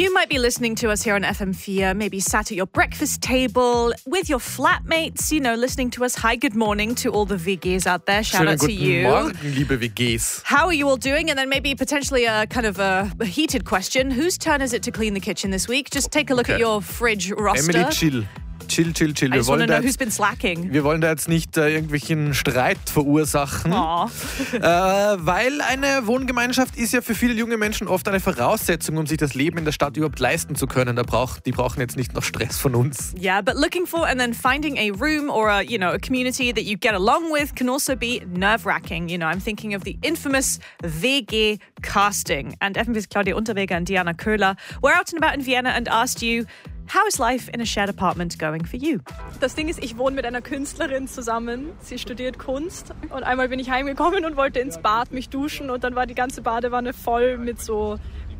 You might be listening to us here on FM4, maybe sat at your breakfast table with your flatmates, listening to us. Hi, good morning to all the VGs out there. Shout out to you. Schönen guten Morgen, liebe VGs. How are you all doing? And then maybe potentially a kind of a heated question. Whose turn is it to clean the kitchen this week? Just take a look at your fridge roster. Emily, chill. Chill. I just want to know who's been slacking. Wir wollen da jetzt nicht irgendwelchen Streit verursachen, weil eine Wohngemeinschaft ist ja für viele junge Menschen oft eine Voraussetzung, um sich das Leben in der Stadt überhaupt leisten zu können. Die brauchen jetzt nicht noch Stress von uns. Yeah, but looking for and then finding a room or a community that you get along with can also be nerve-wracking. I'm thinking of the infamous WG casting. And FMV's Claudia Unterweger and Diana Köhler were out and about in Vienna and asked you, how is life in a shared apartment going for you? Das Ding ist, ich wohne mit einer Künstlerin zusammen. Sie studiert Kunst. Und einmal bin ich heimgekommen und wollte ins Bad mich duschen. Und dann war die ganze Badewanne voll mit so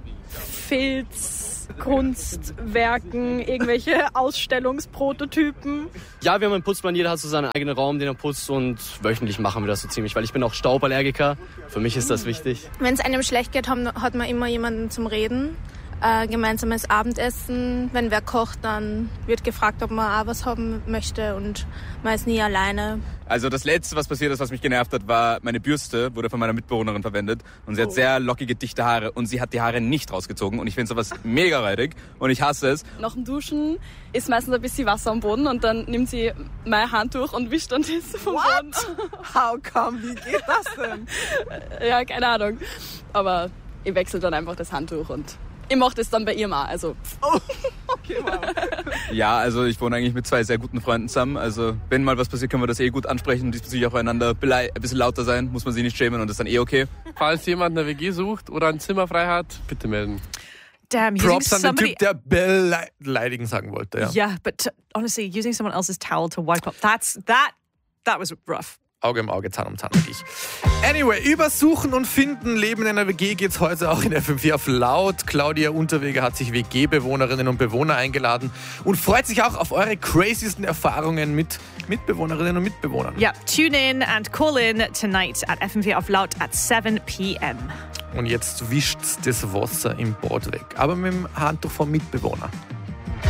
Filzkunstwerken, irgendwelche Ausstellungsprototypen. Ja, wir haben einen Putzplan. Jeder hat so seinen eigenen Raum, den er putzt. Und wöchentlich machen wir das so ziemlich. Weil ich bin auch Stauballergiker. Für mich ist das wichtig. Wenn es einem schlecht geht, hat man immer jemanden zum Reden. Gemeinsames Abendessen. Wenn wer kocht, dann wird gefragt, ob man auch was haben möchte und man ist nie alleine. Also das Letzte, was passiert ist, was mich genervt hat, war meine Bürste, wurde von meiner Mitbewohnerin verwendet und sie hat sehr lockige, dichte Haare und sie hat die Haare nicht rausgezogen und ich finde sowas mega räudig und ich hasse es. Nach dem Duschen ist meistens ein bisschen Wasser am Boden und dann nimmt sie mein Handtuch und wischt dann das vom Boden. How come? Wie geht das denn? Ja, keine Ahnung. Aber ich wechsle dann einfach das Handtuch und ich mache das dann bei ihr mal. Also. Oh, okay, wow. Ja, also ich wohne eigentlich mit 2 sehr guten Freunden zusammen. Also wenn mal was passiert, können wir das gut ansprechen und diesbezüglich auch einander ein bisschen lauter sein. Muss man sich nicht schämen und das ist dann okay. Falls jemand eine WG sucht oder ein Zimmer frei hat, bitte melden. Damn, Props an den Typ, der beleidigen sagen wollte. Ja, yeah, but honestly, using someone else's towel to wipe up, that was rough. Auge im Auge, Zahn um Zahn, wirklich. Anyway, über Suchen und Finden, Leben in einer WG geht's heute auch in FM4 auf laut. Claudia Unterweger hat sich WG-Bewohnerinnen und Bewohner eingeladen und freut sich auch auf eure craziesten Erfahrungen mit Mitbewohnerinnen und Mitbewohnern. Yeah, tune in and call in tonight at FM4 auf laut at 7 p.m. Und jetzt wischt das Wasser im Bad weg, aber mit dem Handtuch vom Mitbewohner.